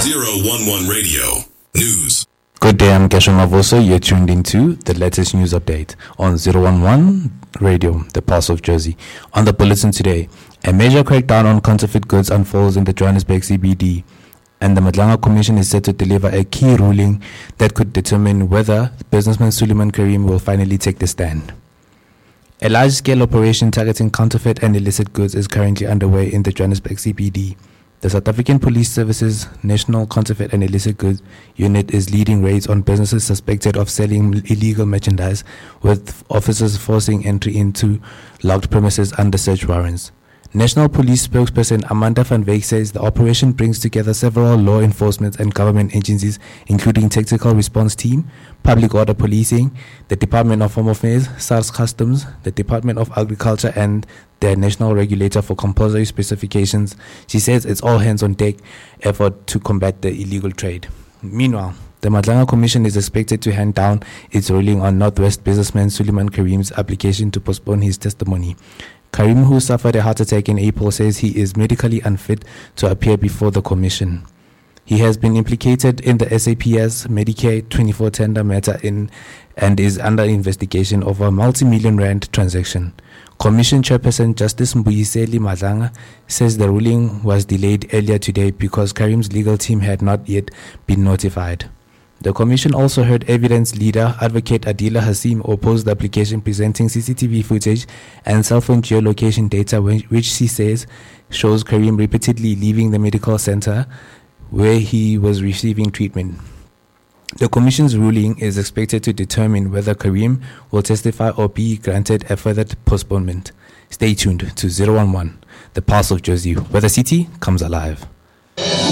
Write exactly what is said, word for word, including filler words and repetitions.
zero one one Radio News. Good day, I'm Kesha Mavoso. You're tuned into the latest news update on zero one one Radio, the Pulse of Jersey. On the bulletin today, a major crackdown on counterfeit goods unfolds in the Johannesburg C B D, and the Madlanga Commission is set to deliver a key ruling that could determine whether businessman Suleiman Karim will finally take the stand. A large-scale operation targeting counterfeit and illicit goods is currently underway in the Johannesburg C B D. The South African Police Service's National Counterfeit and Illicit Goods Unit is leading raids on businesses suspected of selling illegal merchandise, with officers forcing entry into locked premises under search warrants. National Police spokesperson Amanda van Wyk says the operation brings together several law enforcement and government agencies, including Tactical Response Team, Public Order Policing, the Department of Home Affairs, SARS Customs, the Department of Agriculture, and the National Regulator for Compulsory Specifications. She says it's all hands on deck effort to combat the illegal trade. Meanwhile, the Madlanga Commission is expected to hand down its ruling on Northwest businessman Suleiman Karim's application to postpone his testimony. Karim, who suffered a heart attack in April, says he is medically unfit to appear before the commission. He has been implicated in the S A P S Medicare twenty-four tender matter in and is under investigation over a multi-million rand transaction. Commission Chairperson Justice Mbuyiseli Madlanga says the ruling was delayed earlier today because Karim's legal team had not yet been notified. The Commission also heard evidence leader Advocate Adila Hasim oppose the application, presenting C C T V footage and cell phone geolocation data which she says shows Karim repeatedly leaving the medical center where he was receiving treatment. The Commission's ruling is expected to determine whether Karim will testify or be granted a further postponement. Stay tuned to zero one one, the Pulse of Jersey, where the city comes alive.